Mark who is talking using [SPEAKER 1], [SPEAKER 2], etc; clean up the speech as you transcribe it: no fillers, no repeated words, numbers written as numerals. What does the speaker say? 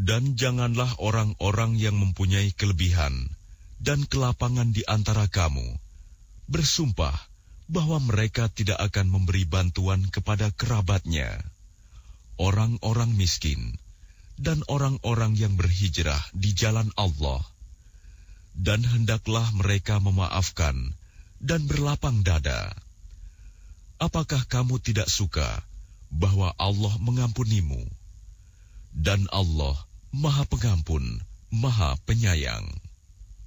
[SPEAKER 1] Dan janganlah orang-orang yang mempunyai kelebihan dan kelapangan di antara kamu bersumpah bahwa mereka tidak akan memberi bantuan kepada kerabatnya, orang-orang miskin, dan orang-orang yang berhijrah di jalan Allah. Dan hendaklah mereka memaafkan dan berlapang dada. Apakah kamu tidak suka bahwa Allah mengampunimu? Dan Allah Maha Pengampun, Maha Penyayang.